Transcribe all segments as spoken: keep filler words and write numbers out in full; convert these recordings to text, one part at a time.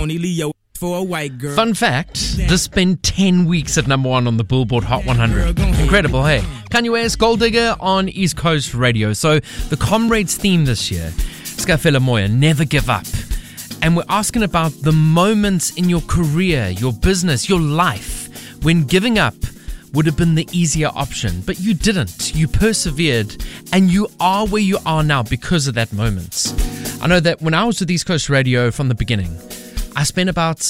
phony Leo for a white girl. Fun fact, this spent ten weeks at number one on the Billboard Hot one hundred. Incredible, hey? Kanye West, Gold Digger on East Coast Radio. So the Comrades theme this year, Skafela Moya, never give up. And we're asking about the moments in your career, your business, your life, when giving up would have been the easier option, but you didn't. You persevered, and you are where you are now because of that moment. I know that when I was with East Coast Radio from the beginning, I spent about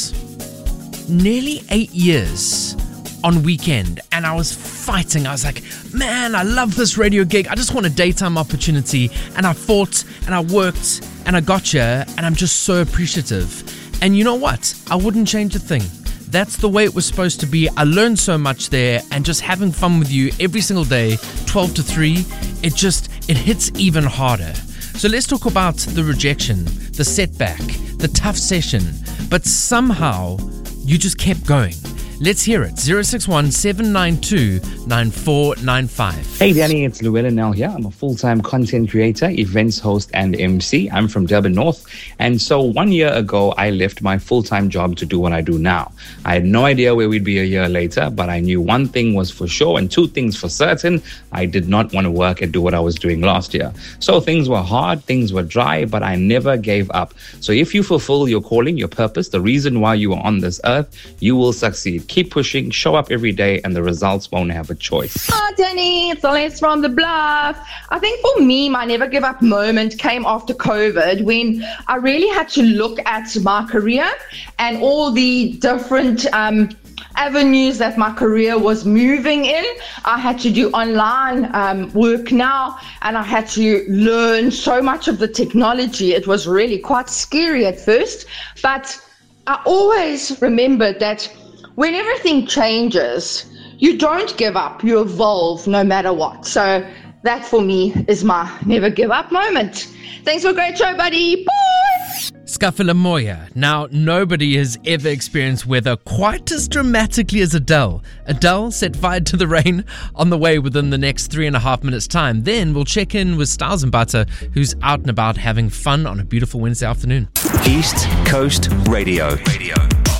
nearly eight years on weekend, and I was fighting. I was like, man, I love this radio gig. I just want a daytime opportunity. And I fought, and I worked, and I got here, and I'm just so appreciative. And you know what? I wouldn't change a thing. That's the way it was supposed to be. I learned so much there, and just having fun with you every single day, twelve to three, it just, it hits even harder. So let's talk about the rejection, the setback, the tough session, but somehow you just kept going. Let's hear it. zero six one, seven nine two, nine four nine five. Hey Danny, it's Llewellyn Nel here. I'm a full-time content creator, events host, and M C. I'm from Durban North. And so one year ago, I left my full-time job to do what I do now. I had no idea where we'd be a year later, but I knew one thing was for sure and two things for certain. I did not want to work and do what I was doing last year. So things were hard, things were dry, but I never gave up. So if you fulfill your calling, your purpose, the reason why you are on this earth, you will succeed. Keep pushing, show up every day, and the results won't have a choice. Hi Danny, it's Alice from the Bluff. I think for me, my never give up moment came after COVID, when I really had to look at my career and all the different um, avenues that my career was moving in. I had to do online um, work now, and I had to learn so much of the technology. It was really quite scary at first, but I always remembered that when everything changes, you don't give up, you evolve no matter what. So that for me is my never give up moment. Thanks for a great show, buddy. Bye! Skafela Moya. Now, nobody has ever experienced weather quite as dramatically as Adele. Adele set fire to the rain on the way within the next three and a half minutes' time. Then we'll check in with Styles and Butter, who's out and about having fun on a beautiful Wednesday afternoon. East Coast Radio. Radio.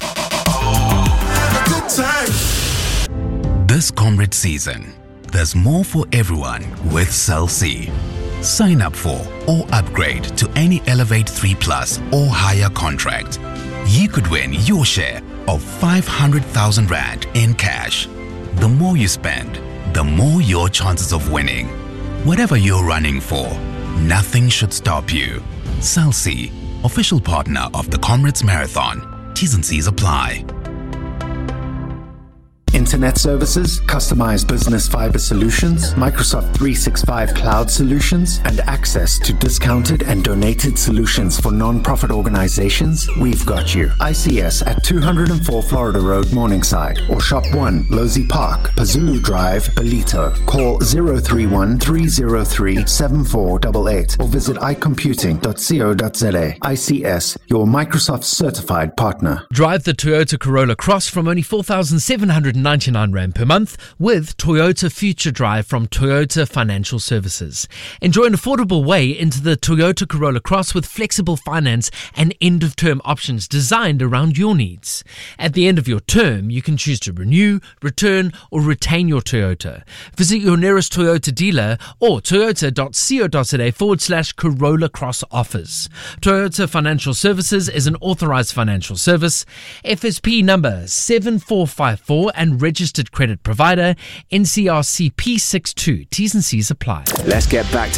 This Comrade season, there's more for everyone with Cell C. Sign up for or upgrade to any Elevate three plus or higher contract. You could win your share of five hundred thousand rand in cash. The more you spend, the more your chances of winning. Whatever you're running for, nothing should stop you. Cell C, official partner of the Comrades Marathon. T's and C's apply. Internet services, customized business fiber solutions, Microsoft three sixty-five cloud solutions, and access to discounted and donated solutions for non-profit organizations, we've got you. I C S at two oh four Florida Road, Morningside, or Shop one, Losey Park, Pazulu Drive, Belito. Call zero three one, three zero three, seven four eight eight or visit i computing dot co dot za. I C S, your Microsoft certified partner. Drive the Toyota Corolla Cross from only four thousand seven hundred ninety-nine rand per month with Toyota Future Drive from Toyota Financial Services. Enjoy an affordable way into the Toyota Corolla Cross with flexible finance and end-of-term options designed around your needs. At the end of your term, you can choose to renew, return, or retain your Toyota. Visit your nearest Toyota dealer or toyota dot co dot za forward slash Corolla Cross offers. Toyota Financial Services is an authorized financial service. F S P number seven four five four and registered credit provider, N C R C P sixty-two. T's and C's apply. Let's get back to